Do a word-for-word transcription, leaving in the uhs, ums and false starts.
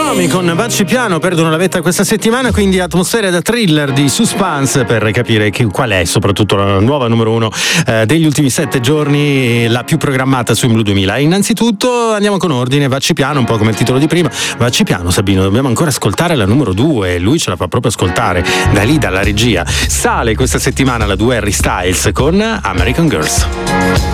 Nomi con Vacci Piano perdono la vetta questa settimana, quindi atmosfera da thriller di suspense per capire che, qual è soprattutto la nuova numero uno eh, degli ultimi sette giorni, la più programmata su Blu duemila. Innanzitutto andiamo con ordine, Vacci Piano, un po' come il titolo di prima. Vacci Piano, Sabino, dobbiamo ancora ascoltare la numero due, lui ce la fa proprio ascoltare da lì, dalla regia. Sale questa settimana la due Harry Styles con American Girls.